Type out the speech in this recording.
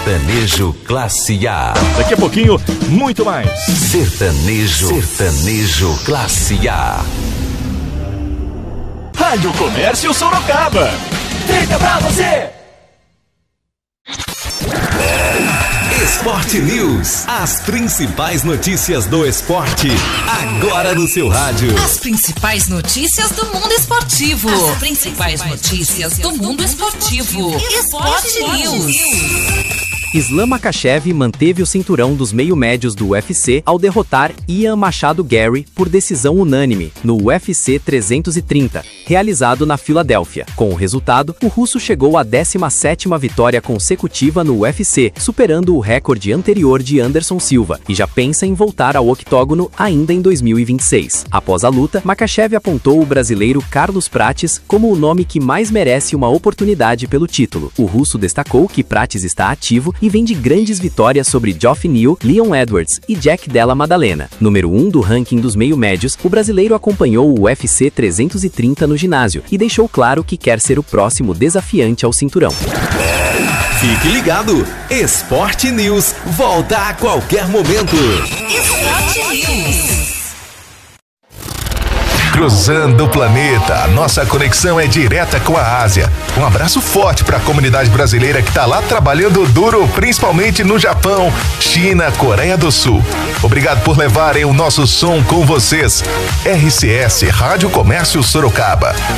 Sertanejo Classe A. Daqui a pouquinho, muito mais. Sertanejo Classe A. Rádio Comércio Sorocaba. Fica pra você! Esporte News. As principais notícias do esporte. Agora no seu rádio. As principais notícias do mundo esportivo. As principais notícias do mundo esportivo. Esporte News. Islam Makhachev manteve o cinturão dos meio-médios do UFC ao derrotar Ian Machado Gary por decisão unânime no UFC 330, realizado na Filadélfia. Com o resultado, o russo chegou à 17ª vitória consecutiva no UFC, superando o recorde anterior de Anderson Silva, e já pensa em voltar ao octógono ainda em 2026. Após a luta, Makhachev apontou o brasileiro Carlos Prates como o nome que mais merece uma oportunidade pelo título. O russo destacou que Prates está ativo e vem de grandes vitórias sobre Geoff Neal, Leon Edwards e Jack Della Maddalena. Número 1 do ranking dos meio-médios, o brasileiro acompanhou o UFC 330 no ginásio e deixou claro que quer ser o próximo desafiante ao cinturão. Fique ligado! Esporte News volta a qualquer momento. Esporte News. Cruzando o planeta, nossa conexão é direta com a Ásia. Um abraço forte para a comunidade brasileira que está lá trabalhando duro, principalmente no Japão, China, Coreia do Sul. Obrigado por levarem o nosso som com vocês. RCS Rádio Comércio Sorocaba.